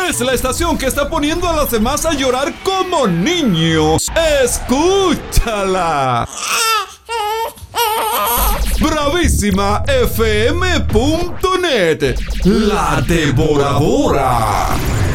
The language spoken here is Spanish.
Es la estación que está poniendo a las demás a llorar como niños. ¡Escúchala! BravísimaFM.net, la devoradora.